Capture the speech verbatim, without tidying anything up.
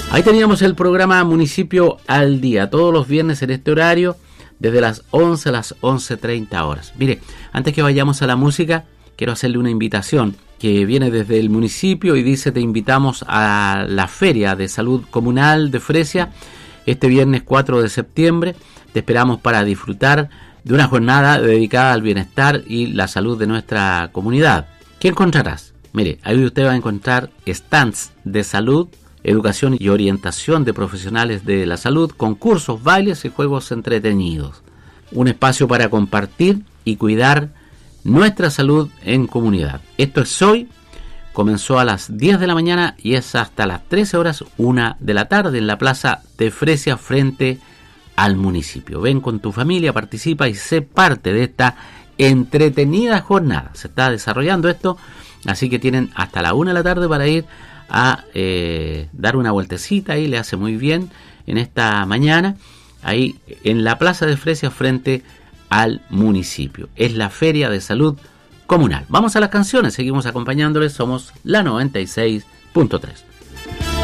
Ahí teníamos el programa Municipio al Día, todos los viernes en este horario, desde las once a las once treinta horas. Mire, antes que vayamos a la música, quiero hacerle una invitación que viene desde el municipio y dice: te invitamos a la Feria de Salud Comunal de Fresia este viernes cuatro de septiembre. Te esperamos para disfrutar de una jornada dedicada al bienestar y la salud de nuestra comunidad. ¿Qué encontrarás? Mire, ahí usted va a encontrar stands de salud, educación y orientación de profesionales de la salud, concursos, bailes y juegos entretenidos. Un espacio para compartir y cuidar nuestra salud en comunidad. Esto es hoy, comenzó a las diez de la mañana y es hasta las trece horas, una de la tarde en la plaza de Fresia frente al municipio. Ven con tu familia, participa y sé parte de esta entretenida jornada. Se está desarrollando esto, así que tienen hasta la una de la tarde para ir a eh, dar una vueltecita ahí, le hace muy bien en esta mañana, ahí en la plaza de Fresia frente al municipio. Es la Feria de Salud Comunal. Vamos a las canciones, seguimos acompañándoles, somos la noventa y seis punto tres.